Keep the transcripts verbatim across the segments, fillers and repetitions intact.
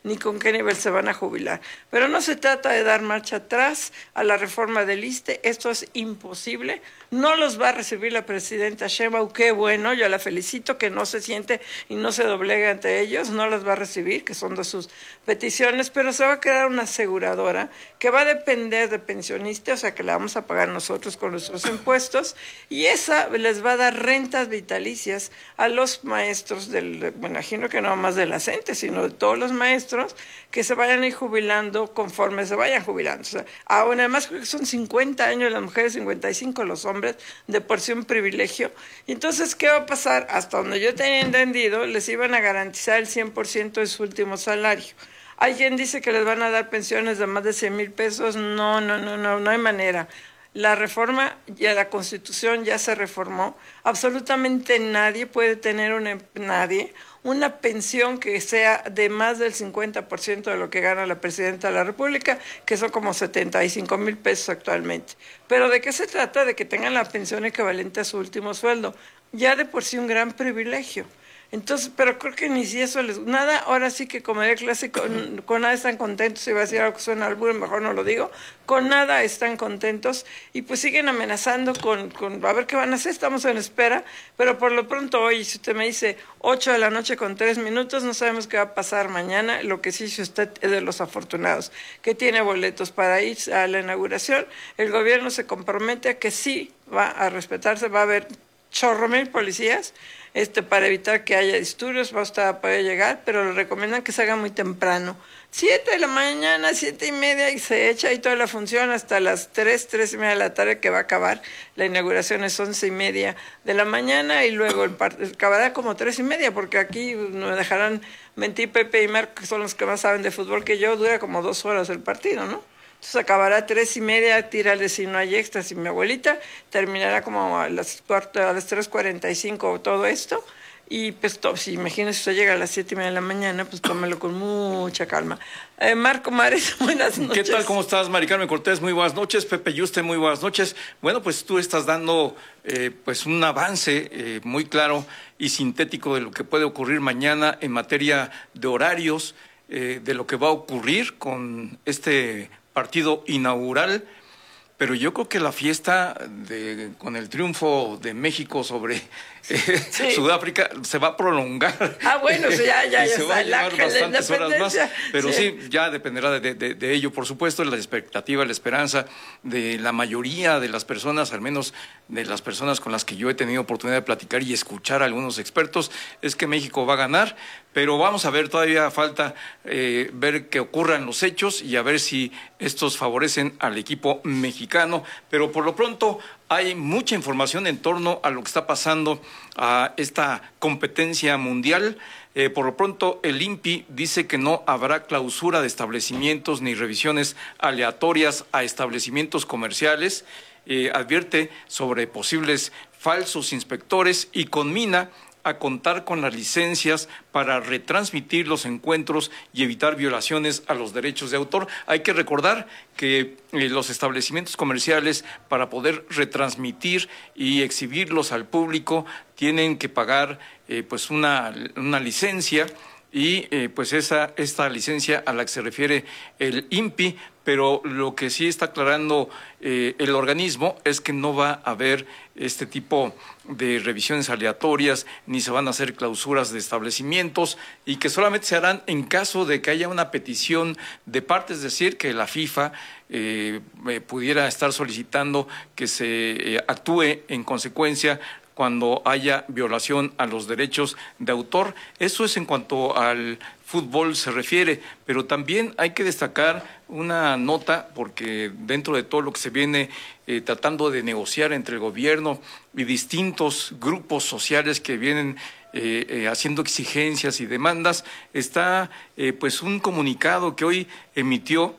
ni con qué nivel se van a jubilar. Pero no se trata de dar marcha atrás a la reforma del ISSSTE, esto es imposible, no los va a recibir la presidenta Sheinbaum, qué bueno, yo la felicito, que no se siente y no se doblega ante ellos, no las va a recibir, que son de sus peticiones, pero se va a crear una aseguradora que va a depender de pensionistas, o sea que la vamos a pagar nosotros con nuestros impuestos, y esa les va a dar rentas vitalicias a los maestros del, me imagino que no más de la CENTE, sino de todos los maestros que se vayan a ir jubilando conforme se vayan jubilando. O sea, aún además creo que son cincuenta años las mujeres, cincuenta y cinco los hombres, de por sí un privilegio. Y entonces, ¿qué va a pasar? Hasta donde yo tenía entendido, les iban a garantizar el cien por ciento de su último salario. Alguien dice que les van a dar pensiones de más de cien mil pesos. No, no, no, no, no hay manera. La reforma, ya la Constitución ya se reformó. Absolutamente nadie puede tener una, nadie, una pensión que sea de más del cincuenta por ciento de lo que gana la Presidenta de la República, que son como setenta y cinco mil pesos actualmente. Pero ¿de qué se trata? De que tengan la pensión equivalente a su último sueldo. Ya de por sí un gran privilegio. Entonces, pero creo que ni si eso les... Nada, ahora sí que como de clásico, con, con nada están contentos, si va a decir algo que suena al burro, mejor no lo digo, con nada están contentos y pues siguen amenazando con, con a ver qué van a hacer, estamos en espera, pero por lo pronto hoy, si usted me dice ocho de la noche con tres minutos, no sabemos qué va a pasar mañana, lo que sí, si usted es de los afortunados, que tiene boletos para ir a la inauguración, el gobierno se compromete a que sí va a respetarse, va a haber chorro mil policías, este, para evitar que haya disturbios, va a poder llegar, pero le recomiendan que se haga muy temprano. Siete de la mañana, siete y media, y se echa ahí toda la función hasta las tres, tres y media de la tarde, que va a acabar. La inauguración es once y media de la mañana, y luego el acabará como tres y media, porque aquí no me dejarán mentir Pepe y Marco, que son los que más saben de fútbol que yo, dura como dos horas el partido, ¿no? Entonces acabará a tres y media, tírale si no hay extras, y mi abuelita terminará como a las, a las tres cuarenta y cinco todo esto, y pues to, si imagínese usted llega a las siete y media de la mañana, pues tómelo con mucha calma. Eh, Marco Mares, buenas noches. ¿Qué tal? ¿Cómo estás, Mari Carmen Cortés? Muy buenas noches. Pepe Yuste, muy buenas noches. Bueno, pues tú estás dando eh, pues un avance eh, muy claro y sintético de lo que puede ocurrir mañana en materia de horarios, eh, de lo que va a ocurrir con este partido inaugural, pero yo creo que la fiesta de, con el triunfo de México sobre eh, sí. Sudáfrica se va a prolongar. Ah, bueno, sí, ya, ya, y ya se está, va a llevar bastantes horas más, pero sí. sí, ya dependerá de, de, de ello, por supuesto, la expectativa, la esperanza de la mayoría de las personas, al menos de las personas con las que yo he tenido oportunidad de platicar y escuchar a algunos expertos, es que México va a ganar, pero vamos a ver, todavía falta eh, ver que ocurran los hechos y a ver si estos favorecen al equipo mexicano, pero por lo pronto hay mucha información en torno a lo que está pasando a esta competencia mundial. Eh, por lo pronto, el I N P I dice que no habrá clausura de establecimientos ni revisiones aleatorias a establecimientos comerciales. Eh, advierte sobre posibles falsos inspectores y conmina a contar con las licencias para retransmitir los encuentros y evitar violaciones a los derechos de autor. Hay que recordar que eh, los establecimientos comerciales, para poder retransmitir y exhibirlos al público, tienen que pagar eh, pues una, una licencia, y eh, pues esa esta licencia a la que se refiere el I N P I, pero lo que sí está aclarando eh, el organismo es que no va a haber este tipo de revisiones aleatorias, ni se van a hacer clausuras de establecimientos, y que solamente se harán en caso de que haya una petición de parte, es decir, que la FIFA eh, eh, pudiera estar solicitando que se eh, actúe en consecuencia cuando haya violación a los derechos de autor. Eso es en cuanto al fútbol se refiere, pero también hay que destacar una nota, porque dentro de todo lo que se viene eh, tratando de negociar entre el gobierno y distintos grupos sociales que vienen eh, eh, haciendo exigencias y demandas, está eh, pues un comunicado que hoy emitió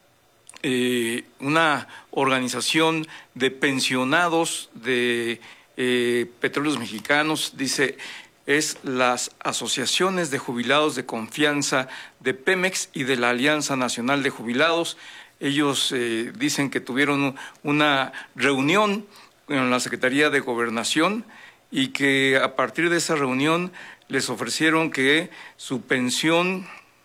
eh, una organización de pensionados de Eh, Petróleos Mexicanos. Dice, es las asociaciones de jubilados de confianza de Pemex y de la Alianza Nacional de Jubilados. Ellos eh, dicen que tuvieron una reunión en la Secretaría de Gobernación y que a partir de esa reunión les ofrecieron que su pensión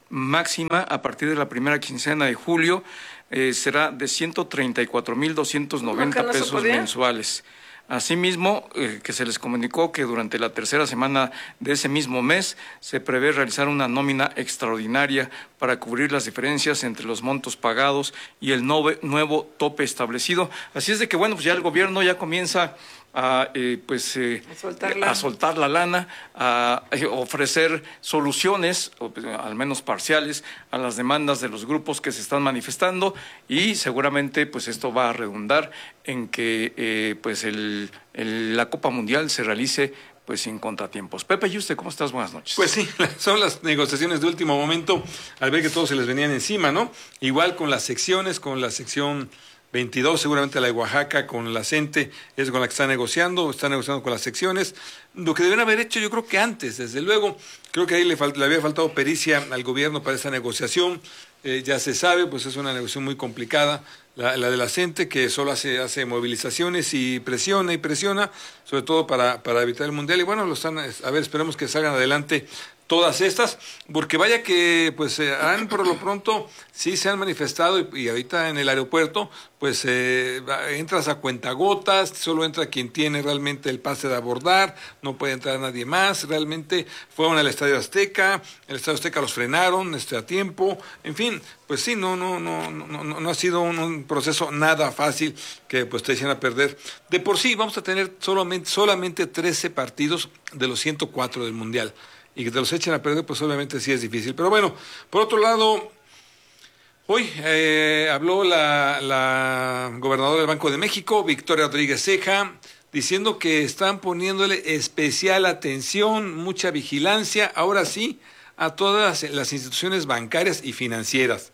máxima a partir de la primera quincena de julio eh, será de ciento treinta y cuatro mil doscientos noventa no pesos mensuales. Asimismo, eh, que se les comunicó que durante la tercera semana de ese mismo mes se prevé realizar una nómina extraordinaria para cubrir las diferencias entre los montos pagados y el nove, nuevo tope establecido. Así es de que, bueno, pues ya el gobierno ya comienza a, eh, pues, eh, a, soltar la... a soltar la lana, a eh, ofrecer soluciones, o, al menos parciales, a las demandas de los grupos que se están manifestando, y seguramente pues esto va a redundar en que eh, pues el, el, la Copa Mundial se realice pues sin contratiempos. Pepe, ¿y usted cómo estás? Buenas noches. Pues sí, son las negociaciones de último momento, al ver que todos se les venían encima, ¿no? Igual con las secciones, con la sección veintidós, seguramente la de Oaxaca, con la CENTE, es con la que está negociando, está negociando con las secciones. Lo que deben haber hecho, yo creo que antes, desde luego, creo que ahí le, falt- le había faltado pericia al gobierno para esta negociación. Eh, ya se sabe, pues es una negociación muy complicada, la, la de la CENTE, que solo hace, hace movilizaciones y presiona y presiona, sobre todo para, para evitar el Mundial. Y bueno, lo están, a ver, esperemos que salgan adelante todas estas, porque vaya que pues eh, han por lo pronto sí se han manifestado y, y ahorita en el aeropuerto pues eh, entras a cuentagotas, solo entra quien tiene realmente el pase de abordar, no puede entrar nadie más, realmente fueron al Estadio Azteca, el Estadio Azteca los frenaron este, a tiempo, en fin, pues sí, no, no, no, no, no, no ha sido un, un proceso nada fácil que pues te echen a perder. De por sí vamos a tener solamente, solamente trece partidos de los ciento cuatro del Mundial, y que te los echen a perder, pues obviamente sí es difícil. Pero bueno, por otro lado, hoy eh, habló la, la gobernadora del Banco de México, Victoria Rodríguez Ceja, diciendo que están poniéndole especial atención, mucha vigilancia, ahora sí, a todas las, las instituciones bancarias y financieras,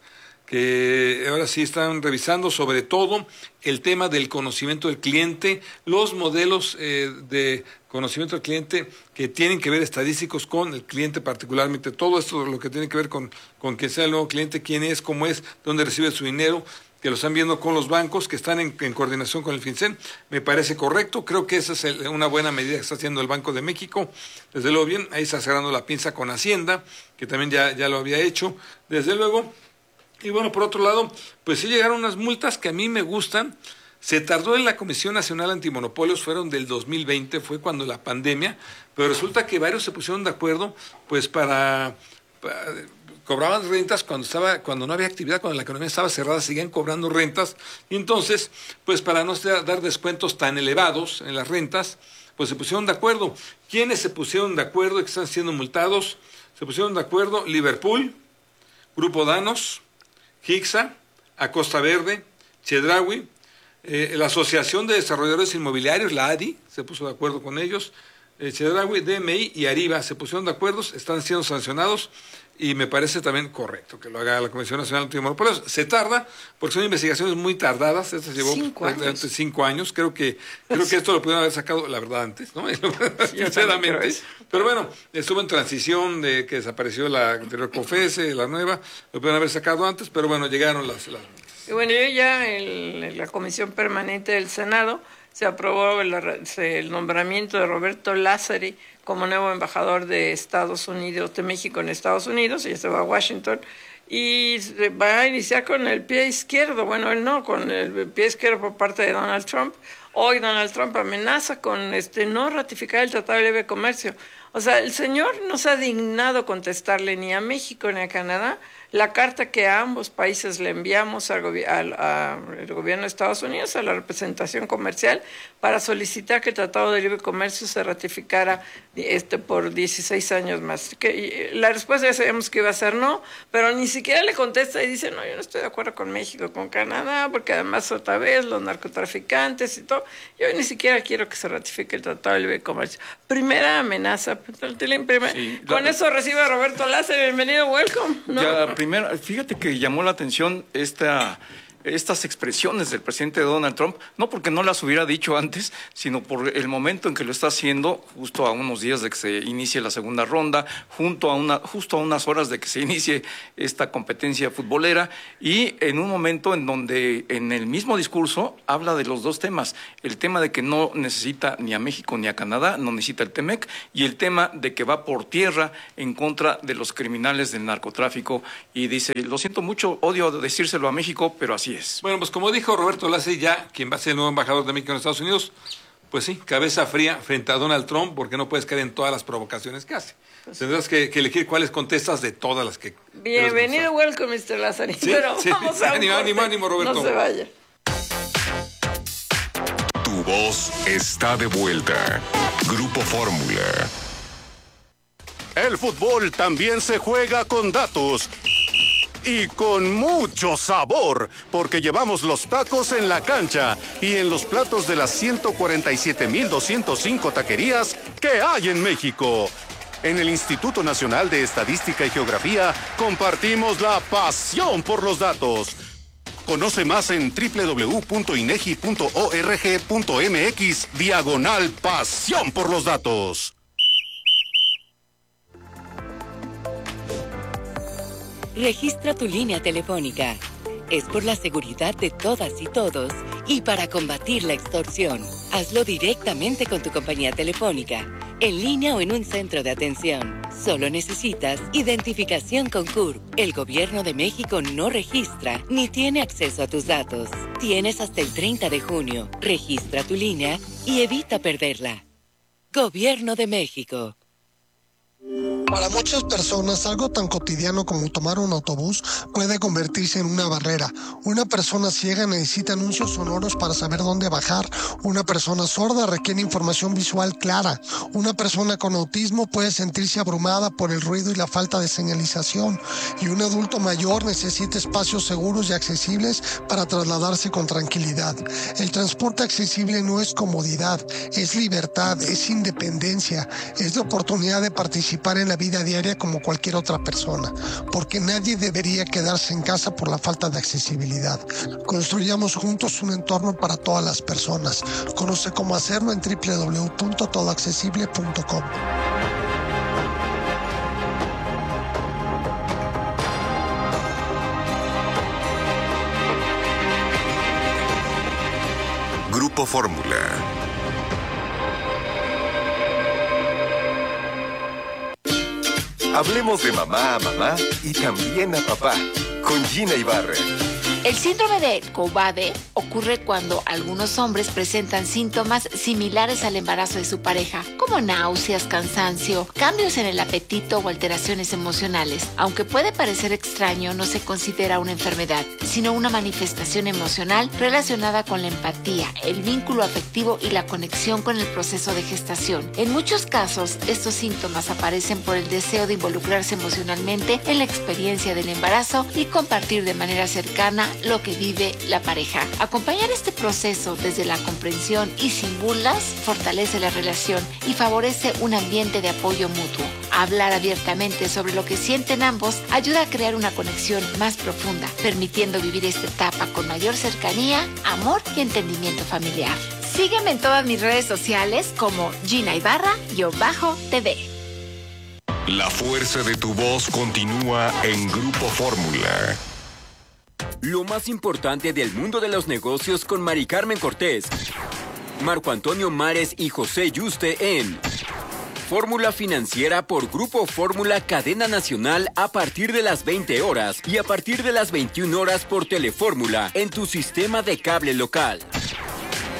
que ahora sí están revisando sobre todo el tema del conocimiento del cliente, los modelos eh, de conocimiento del cliente que tienen que ver estadísticos con el cliente particularmente, todo esto lo que tiene que ver con, con quién sea el nuevo cliente, quién es, cómo es, dónde recibe su dinero, que lo están viendo con los bancos, que están en, en coordinación con el FinCEN, me parece correcto, creo que esa es el, una buena medida que está haciendo el Banco de México, desde luego bien, ahí está cerrando la pinza con Hacienda, que también ya, ya lo había hecho, desde luego. Y bueno, por otro lado, pues sí llegaron unas multas que a mí me gustan. Se tardó en la Comisión Nacional Antimonopolios, fueron del dos mil veinte, fue cuando la pandemia, pero resulta que varios se pusieron de acuerdo, pues para, para cobraban rentas cuando estaba, cuando no había actividad, cuando la economía estaba cerrada, seguían cobrando rentas, y entonces, pues para no dar descuentos tan elevados en las rentas, pues se pusieron de acuerdo. ¿Quiénes se pusieron de acuerdo y que están siendo multados? Se pusieron de acuerdo Liverpool, Grupo Danos, Hixa, Acosta Verde, Chedraui, eh, la Asociación de Desarrolladores Inmobiliarios, la A D I, se puso de acuerdo con ellos, eh, Chedraui, D M I y Arriba se pusieron de acuerdo, están siendo sancionados y me parece también correcto que lo haga la Comisión Nacional Antimonopolios. Se tarda, porque son investigaciones muy tardadas, esta se llevó cinco prácticamente años. cinco años, creo que creo que esto lo pudieron haber sacado, la verdad, antes, ¿no? Sinceramente. Pero bueno, estuvo en transición de que desapareció la anterior COFESE, la nueva, lo pudieron haber sacado antes, pero bueno, llegaron las... las... Y bueno, yo ya en la Comisión Permanente del Senado se aprobó el, el nombramiento de Roberto Lázari como nuevo embajador de Estados Unidos, de México en Estados Unidos, y ya se va a Washington, y va a iniciar con el pie izquierdo, bueno, él no, con el pie izquierdo por parte de Donald Trump. Hoy Donald Trump amenaza con este no ratificar el Tratado de Libre Comercio. O sea, el señor no se ha dignado contestarle ni a México ni a Canadá la carta que a ambos países le enviamos al, gobi al, al gobierno de Estados Unidos, a la representación comercial, para solicitar que el Tratado de Libre Comercio se ratificara este, por dieciséis años más. Que, la respuesta ya sabíamos que iba a ser no, pero ni siquiera le contesta y dice, no, yo no estoy de acuerdo con México, con Canadá, porque además otra vez los narcotraficantes y todo, yo ni siquiera quiero que se ratifique el Tratado de Libre Comercio. Primera amenaza, sí, con la, eso recibe a Roberto Lázaro, bienvenido, welcome, ¿no? Ya, primero, fíjate que llamó la atención esta estas expresiones del presidente Donald Trump, no porque no las hubiera dicho antes, sino por el momento en que lo está haciendo, justo a unos días de que se inicie la segunda ronda, junto a una, justo a unas horas de que se inicie esta competencia futbolera, y en un momento en donde en el mismo discurso habla de los dos temas, el tema de que no necesita ni a México ni a Canadá, no necesita el Temec, y el tema de que va por tierra en contra de los criminales del narcotráfico, y dice, lo siento mucho, odio decírselo a México, pero así es. Bueno, pues como dijo Roberto Lacy, ya quien va a ser el nuevo embajador de México en Estados Unidos, pues sí, cabeza fría frente a Donald Trump, porque no puedes caer en todas las provocaciones que hace. Pues tendrás que, que elegir cuáles contestas de todas las que... Bienvenido, welcome, mister Lazarín. Sí, pero sí. vamos a ánimo, ánimo, ánimo, Roberto. No se vaya. Tu voz está de vuelta. Grupo Fórmula. El fútbol también se juega con datos. Y con mucho sabor, porque llevamos los tacos en la cancha y en los platos de las ciento cuarenta y siete mil doscientas cinco taquerías que hay en México. En el Instituto Nacional de Estadística y Geografía compartimos la pasión por los datos. Conoce más en doble u doble u doble u punto inegi punto org punto mx diagonal pasión por los datos. Registra tu línea telefónica. Es por la seguridad de todas y todos y para combatir la extorsión. Hazlo directamente con tu compañía telefónica, en línea o en un centro de atención. Solo necesitas identificación con C U R P. El Gobierno de México no registra ni tiene acceso a tus datos. Tienes hasta el treinta de junio. Registra tu línea y evita perderla. Gobierno de México. Para muchas personas, algo tan cotidiano como tomar un autobús puede convertirse en una barrera. Una persona ciega necesita anuncios sonoros para saber dónde bajar. Una persona sorda requiere información visual clara. Una persona con autismo puede sentirse abrumada por el ruido y la falta de señalización. Y un adulto mayor necesita espacios seguros y accesibles para trasladarse con tranquilidad. El transporte accesible no es comodidad, es libertad, es independencia, es la oportunidad de participar en la vida diaria como cualquier otra persona, porque nadie debería quedarse en casa por la falta de accesibilidad. Construyamos juntos un entorno para todas las personas. Conoce cómo hacerlo en doble u doble u doble u punto todo accesible punto com. Grupo Fórmula. Hablemos de mamá a mamá y también a papá, con Gina Ibarra. El síndrome de Combade ocurre cuando algunos hombres presentan síntomas similares al embarazo de su pareja, como náuseas, cansancio, cambios en el apetito o alteraciones emocionales. Aunque puede parecer extraño, no se considera una enfermedad, sino una manifestación emocional relacionada con la empatía, el vínculo afectivo y la conexión con el proceso de gestación. En muchos casos, estos síntomas aparecen por el deseo de involucrarse emocionalmente en la experiencia del embarazo y compartir de manera cercana lo que vive la pareja. Acompañar este proceso desde la comprensión y sin burlas fortalece la relación y favorece un ambiente de apoyo mutuo. Hablar abiertamente sobre lo que sienten ambos ayuda a crear una conexión más profunda, permitiendo vivir esta etapa con mayor cercanía, amor y entendimiento familiar. Sígueme en todas mis redes sociales como Gina Ibarra-T V. La fuerza de tu voz continúa en Grupo Fórmula. Lo más importante del mundo de los negocios con Mari Carmen Cortés, Marco Antonio Mares y José Yuste en Fórmula Financiera por Grupo Fórmula Cadena Nacional a partir de las veinte horas y a partir de las veintiuna horas por Telefórmula en tu sistema de cable local.